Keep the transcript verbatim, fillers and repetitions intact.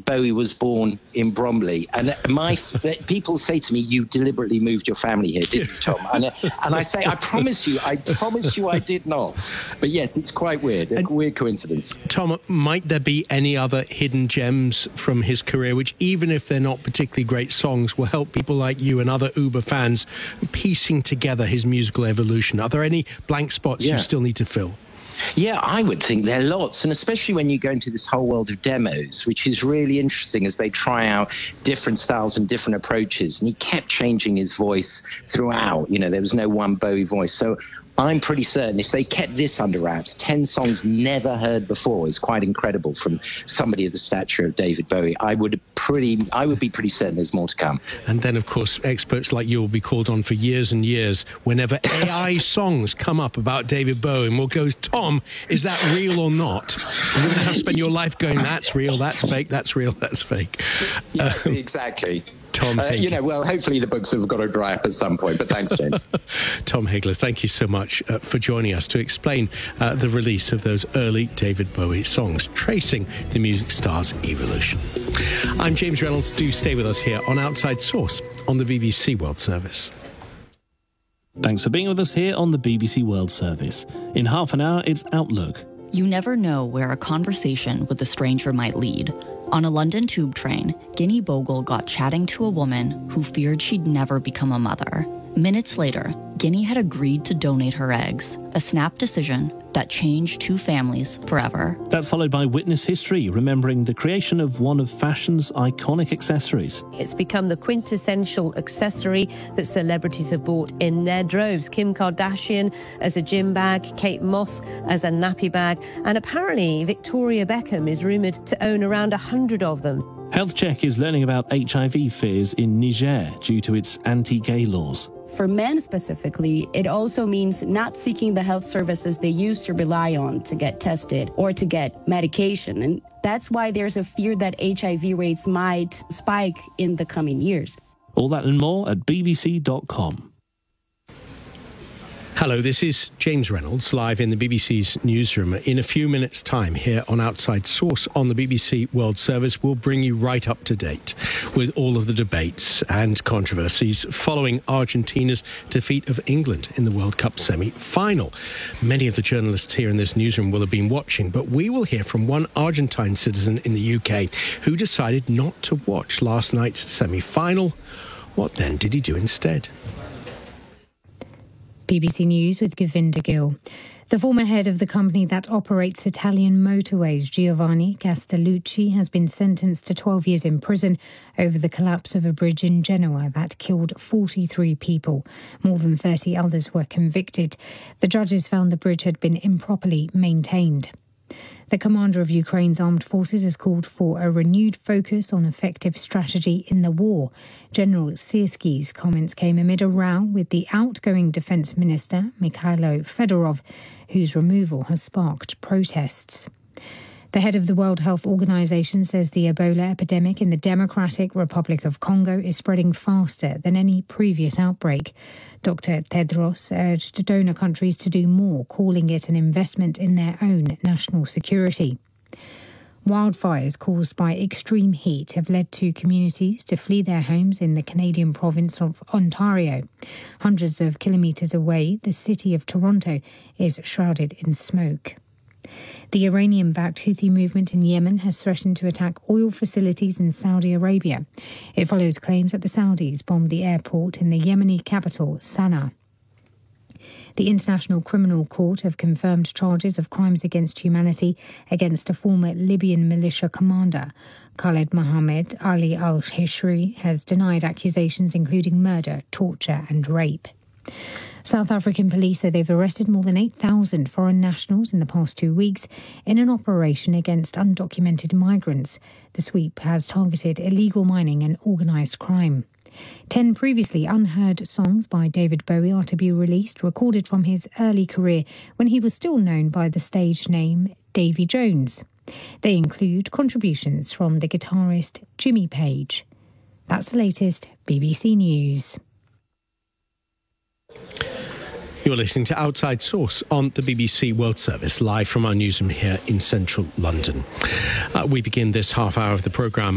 Bowie was born in Bromley. And my people say to me, you deliberately moved your family here, didn't you, Tom? And, and I say, I promise you, I promise you I did not. But yes, it's quite weird, a and, weird coincidence. Tom, might there be any other hidden gems from his career, which even if they're not particularly great songs, will help people like you and other Uber fans piecing together his musical evolution? Are there any blank spots yeah. you still need to fill? Yeah, I would think there are lots, and especially when you go into this whole world of demos, which is really interesting as they try out different styles and different approaches. And he kept changing his voice throughout. You know, there was no one Bowie voice. So I'm pretty certain if they kept this under wraps, ten songs never heard before is quite incredible from somebody of the stature of David Bowie. I would pretty, I would be pretty certain there's more to come. And then, of course, experts like you will be called on for years and years whenever A I songs come up about David Bowie, and we'll go, Tom, is that real or not? And you're going to have to spend your life going, that's real, that's fake, that's real, that's fake. Yeah, um, exactly. Tom uh, you know, well, hopefully the books have got to dry up at some point, but thanks, James. Tom Higler, thank you so much uh, for joining us to explain uh, the release of those early David Bowie songs, tracing the music star's evolution. I'm James Reynolds. Do stay with us here on Outside Source on the B B C World Service. Thanks for being with us here on the B B C World Service. In half an hour, it's Outlook. You never know where a conversation with a stranger might lead. On a London tube train, Guinea Bogle got chatting to a woman who feared she'd never become a mother. Minutes later, Guinea had agreed to donate her eggs, a snap decision that changed two families forever. That's followed by Witness History, remembering the creation of one of fashion's iconic accessories. It's become the quintessential accessory that celebrities have bought in their droves. Kim Kardashian as a gym bag, Kate Moss as a nappy bag, and apparently Victoria Beckham is rumoured to own around a hundred of them. Health Check is learning about H I V fears in Niger due to its anti-gay laws. For men specifically, it also means not seeking the health services they used to rely on to get tested or to get medication. And that's why there's a fear that H I V rates might spike in the coming years. All that and more at b b c dot com. Hello, this is James Reynolds, live in the B B C's newsroom. In a few minutes' time here on Outside Source on the B B C World Service, we'll bring you right up to date with all of the debates and controversies following Argentina's defeat of England in the World Cup semi-final. Many of the journalists here in this newsroom will have been watching, but we will hear from one Argentine citizen in the U K who decided not to watch last night's semi-final. What then did he do instead? B B C News with Govinda Gill. The former head of the company that operates Italian motorways, Giovanni Castellucci, has been sentenced to twelve years in prison over the collapse of a bridge in Genoa that killed forty-three people. More than thirty others were convicted. The judges found the bridge had been improperly maintained. The commander of Ukraine's armed forces has called for a renewed focus on effective strategy in the war. General Syrski's comments came amid a row with the outgoing defence minister, Mikhailo Fedorov, whose removal has sparked protests. The head of the World Health Organization says the Ebola epidemic in the Democratic Republic of Congo is spreading faster than any previous outbreak. Doctor Tedros urged donor countries to do more, calling it an investment in their own national security. Wildfires caused by extreme heat have led to communities to flee their homes in the Canadian province of Ontario. Hundreds of kilometres away, the city of Toronto is shrouded in smoke. The Iranian-backed Houthi movement in Yemen has threatened to attack oil facilities in Saudi Arabia. It follows claims that the Saudis bombed the airport in the Yemeni capital, Sana'a. The International Criminal Court have confirmed charges of crimes against humanity against a former Libyan militia commander. Khaled Mohammed Ali al-Hishri has denied accusations including murder, torture and rape. South African police say they've arrested more than eight thousand foreign nationals in the past two weeks in an operation against undocumented migrants. The sweep has targeted illegal mining and organised crime. Ten previously unheard songs by David Bowie are to be released, recorded from his early career when he was still known by the stage name Davy Jones. They include contributions from the guitarist Jimmy Page. That's the latest B B C News. You're listening to Outside Source on the B B C World Service, live from our newsroom here in central London. Uh, we begin this half hour of the programme